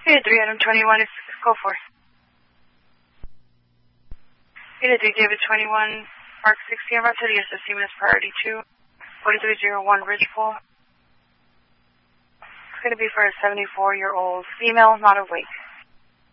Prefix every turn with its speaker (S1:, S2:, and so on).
S1: Unit 3, Adam 21, go for it. Unit 3, David 21, Mark 60, I'm about to the SSC minutes priority 2, 4301 Ridgepole. It's going to be for a 74-year-old female, not awake.